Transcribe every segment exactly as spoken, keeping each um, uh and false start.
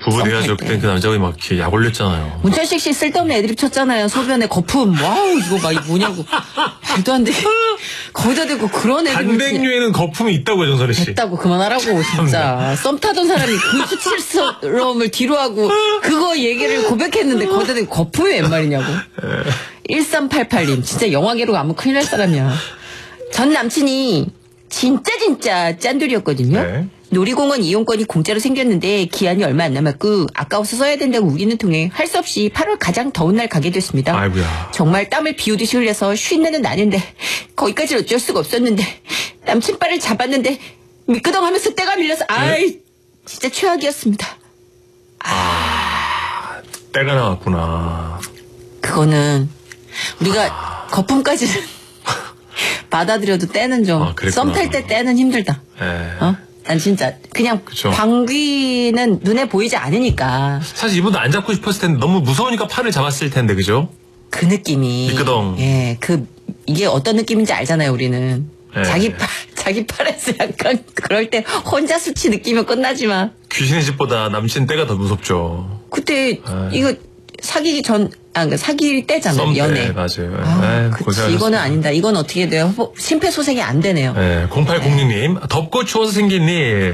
부부 돼야죠. 그때 그 남자분이 막 이렇게 약 올렸잖아요. 문천식 씨 쓸데없는 애드립 쳤잖아요. 소변에 거품. 와우, 이거 막 뭐냐고. 말도 안 돼. 거기다 대고 그런 애드립을. 단백뇨에는 거품이 있다고, 정선희 씨. 됐다고 그만하라고, 진짜. 썸 타던 사람이 그 수치스러움을 뒤로 하고 그거 얘기를 고백했는데 거기다 대고 거품이 웬 말이냐고. 일삼팔팔 님, 진짜 영화계로 가면 큰일 날 사람이야. 전 남친이 진짜 진짜 짠돌이었거든요. 네. 놀이공원 이용권이 공짜로 생겼는데 기한이 얼마 안 남았고 아까워서 써야 된다고 우기는 통에 할 수 없이 팔월 가장 더운 날 가게 됐습니다. 아이고야. 정말 땀을 비오듯이 흘려서 쉰내는 나는데 거기까지 어쩔 수가 없었는데 남친 발을 잡았는데 미끄덩하면서 때가 밀려서 아이 네? 진짜 최악이었습니다. 아, 때가 나왔구나. 그거는 우리가 아... 거품까지는 받아들여도 때는 좀 썸 탈 때 때는 힘들다. 네. 어? 난 진짜 그냥 그쵸. 방귀는 눈에 보이지 않으니까. 사실 이분도 안 잡고 싶었을 텐데 너무 무서우니까 팔을 잡았을 텐데, 그죠? 그 느낌이. 미끄덩. 예, 그 이게 어떤 느낌인지 알잖아요, 우리는. 네. 자기 팔, 자기 팔에서 약간 그럴 때 혼자 수치 느끼면 끝나지만. 귀신의 집보다 남친 때가 더 무섭죠. 그때 에이. 이거 사귀기 전, 아, 그러니까 사귈 때잖아요, 연애. 때, 맞아요. 아, 그치, 이거는 아니다. 이건 어떻게 돼요? 심폐소생이 안 되네요. 네, 공팔공육 님, 네. 덥고 추워서 생긴 일.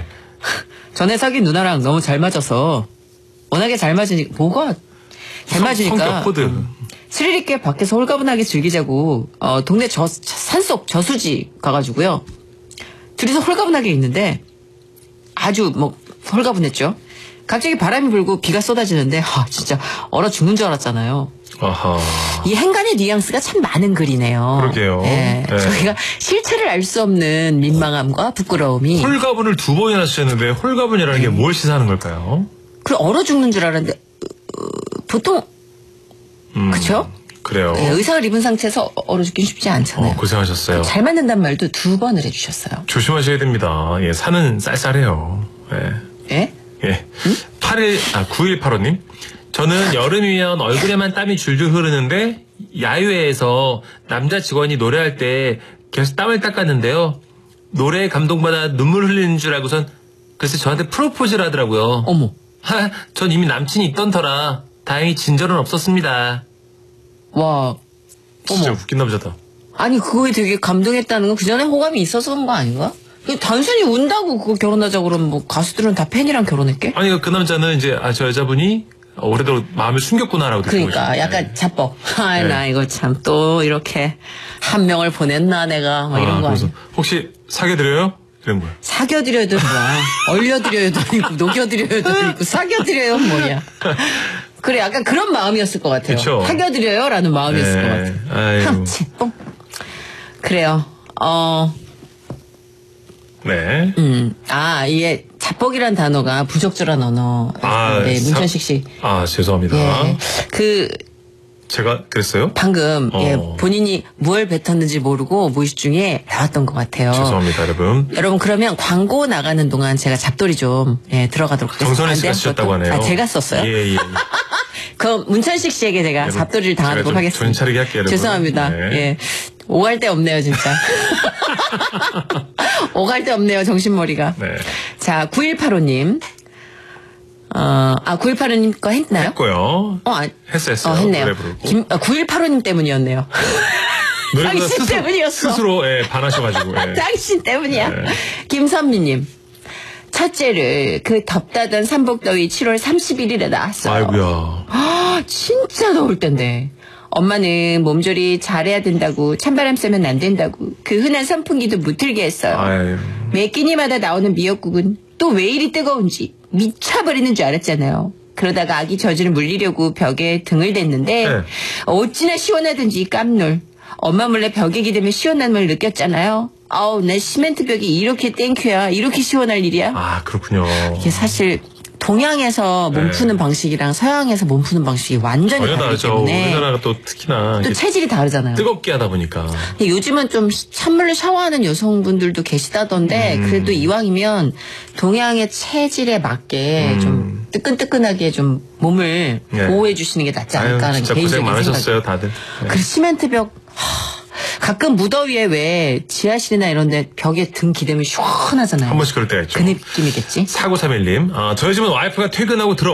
전에 사귄 누나랑 너무 잘 맞아서 워낙에 잘 맞으니까 뭐가 잘 성, 맞으니까 성격 코드. 음, 스릴 있게 밖에서 홀가분하게 즐기자고 어, 동네 저, 산속 저수지 가가지고요. 둘이서 홀가분하게 있는데 아주 뭐 홀가분했죠. 갑자기 바람이 불고 비가 쏟아지는데 아, 진짜 얼어 죽는 줄 알았잖아요. 아하. 이 행간의 뉘앙스가 참 많은 글이네요. 그러게요. 네. 네. 저희가 실체를 알 수 없는 민망함과 부끄러움이. 홀가분을 두 번이나 쓰셨는데 홀가분이라는 네. 게 뭘 시사하는 걸까요? 그 얼어 죽는 줄 알았는데 어, 보통 음, 그렇죠? 그래요. 네, 의상을 입은 상태에서 얼어 죽긴 쉽지 않잖아요. 어, 고생하셨어요. 잘 맞는단 말도 두 번을 해주셨어요. 조심하셔야 됩니다. 예, 산은 쌀쌀해요. 예. 예? 예. 응? 팔일, 아, 구일팔오 님. 저는 여름이면 얼굴에만 땀이 줄줄 흐르는데 야유회에서 남자 직원이 노래할 때 계속 땀을 닦았는데요. 노래에 감동받아 눈물 흘리는 줄 알고선 글쎄 저한테 프로포즈를 하더라고요. 어머. 하, 전 이미 남친이 있던 터라 다행히 진절은 없었습니다. 와. 진짜 어머. 웃긴 남자다. 아니 그거에 되게 감동했다는 건 그 전에 호감이 있어서 그런 거 아닌가? 단순히 운다고 그거 결혼하자고 그러면 뭐 가수들은 다 팬이랑 결혼했게? 아니 그 남자는 이제 아 저 여자분이 오래도록 마음을 숨겼구나라고 그러니까 거죠. 약간 네. 자뻑. 아, 네. 나 이거 참 또 이렇게 한 명을 보냈나 내가 막 이런 아, 거 아니야? 혹시 사귀어드려요? 이런 거야. 사귀어드려도 뭐야? 얼려드려도 아니고 녹여드려도 아니고 사귀어드려요 뭐냐? 그래 약간 그런 마음이었을 것 같아요. 그쵸? 사귀어드려요라는 마음이었을 네. 것 같아요. 흠, 그래요. 어. 네. 음, 아, 이게 자뻑이란 단어가 부적절한 언어. 아, 네, 문천식 씨. 아, 죄송합니다. 예, 그 제가 그랬어요? 방금 어. 예, 본인이 뭘 뱉었는지 모르고 무의식 중에 나왔던 것 같아요. 죄송합니다, 여러분. 여러분 그러면 광고 나가는 동안 제가 잡돌이 좀 예, 들어가도록 하겠습니다. 정선희 씨가 쓰셨다고 하네요. 아, 제가 썼어요? 예, 예. 그럼 문천식 씨에게 제가 여러분, 잡돌이를 당하도록 제가 하겠습니다. 전차리게 할게요, 여러분. 죄송합니다. 네. 예. 오갈 데 없네요, 진짜. 오갈 데 없네요, 정신머리가. 네. 자, 구일팔오 님. 어, 아, 구일팔오 님 거 했나요? 했고요. 어, 아, 했어, 했어요. 어, 했네요. 김, 아, 구일팔오 님 때문이었네요. 당신 스스로, 때문이었어. 스스로, 예, 반하셔가지고. 예. 당신 때문이야. 네. 김선미님. 첫째를 그 덥다던 삼복더위 칠월 삼십일일에 나왔어요. 아이고야. 아, 진짜 더울 텐데. 엄마는 몸조리 잘해야 된다고 찬바람 쐬면 안 된다고 그 흔한 선풍기도 못 틀게 했어요. 아유. 매 끼니마다 나오는 미역국은 또 왜 이리 뜨거운지 미쳐버리는 줄 알았잖아요. 그러다가 아기 젖을 물리려고 벽에 등을 댔는데 네. 어찌나 시원하든지 깜놀. 엄마 몰래 벽에 기대면 시원함을 느꼈잖아요. 아우 내 시멘트 벽이 이렇게 땡큐야. 이렇게 시원할 일이야. 아 그렇군요. 이게 사실 동양에서 몸 푸는 네. 방식이랑 서양에서 몸 푸는 방식이 완전히 다르기 다르죠. 때문에 우리나라가 또 특히나 또 체질이 다르잖아요. 뜨겁게 하다 보니까. 요즘은 좀 찬물로 샤워하는 여성분들도 계시다던데 음. 그래도 이왕이면 동양의 체질에 맞게 음. 좀 뜨끈뜨끈하게 좀 몸을 네. 보호해 주시는 게 낫지 않을까 하는 진짜 개인적인 고생 많으셨어요 생각이. 다들. 네. 그 시멘트벽 하, 가끔 무더위에 왜 지하실이나 이런 데 벽에 등 기대면 시원하잖아요. 한 번씩 그럴 때가 있죠. 그 느낌이겠지. 사구삼일 님. 아, 저희 집은 와이프가 퇴근하고 들어